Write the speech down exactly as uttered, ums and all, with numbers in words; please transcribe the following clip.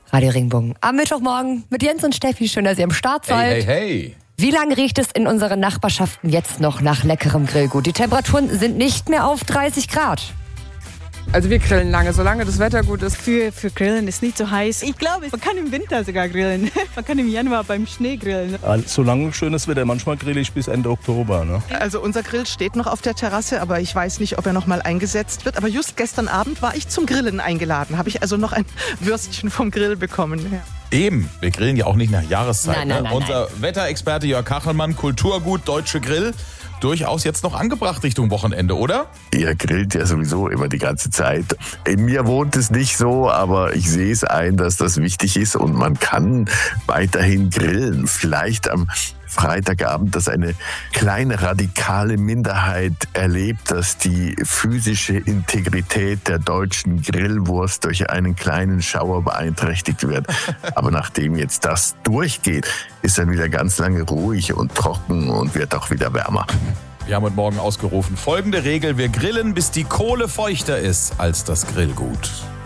Radio Regenbogen. Am Mittwochmorgen mit Jens und Steffi. Schön, dass ihr am Start seid. Hey, hey, hey. Wie lange riecht es in unseren Nachbarschaften jetzt noch nach leckerem Grillgut? Die Temperaturen sind nicht mehr auf dreißig Grad. Also wir grillen lange, solange das Wetter gut ist. Für, für Grillen ist nicht so heiß. Ich glaube, man kann im Winter sogar grillen. Man kann im Januar beim Schnee grillen. Solange schönes Wetter. Manchmal grill ich bis Ende Oktober. Ne? Also unser Grill steht noch auf der Terrasse, aber ich weiß nicht, ob er noch mal eingesetzt wird. Aber just gestern Abend war ich zum Grillen eingeladen. Habe ich also noch ein Würstchen vom Grill bekommen. Ja. Eben, wir grillen ja auch nicht nach Jahreszeit. Nein, nein, ne? nein, Unser nein. Wetterexperte Jörg Kachelmann, Kulturgut Deutsche Grill, durchaus jetzt noch angebracht Richtung Wochenende, oder? Ihr grillt ja sowieso immer die ganze Zeit. In mir wohnt es nicht so, aber ich sehe es ein, dass das wichtig ist und man kann weiterhin grillen. Vielleicht am Freitagabend, dass eine kleine radikale Minderheit erlebt, dass die physische Integrität der deutschen Grillwurst durch einen kleinen Schauer beeinträchtigt wird. Aber nachdem jetzt das durchgeht, ist dann wieder ganz lange ruhig und trocken und wird auch wieder wärmer. Wir haben heute Morgen ausgerufen, folgende Regel, wir grillen, bis die Kohle feuchter ist als das Grillgut.